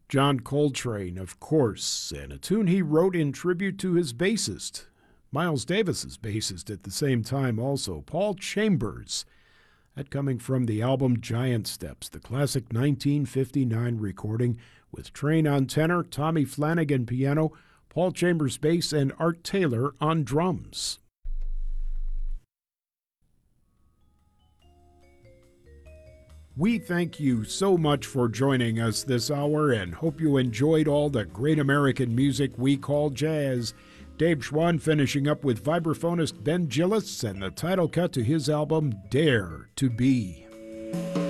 John Coltrane, of course, and a tune he wrote in tribute to his bassist, Miles Davis's bassist at the same time also, Paul Chambers. That coming from the album Giant Steps, the classic 1959 recording with Train on tenor, Tommy Flanagan piano, Paul Chambers bass, and Art Taylor on drums. We thank you so much for joining us this hour and hope you enjoyed all the great American music we call jazz. Dave Schwann finishing up with vibraphonist Ben Gillis and the title cut to his album Dare to Be.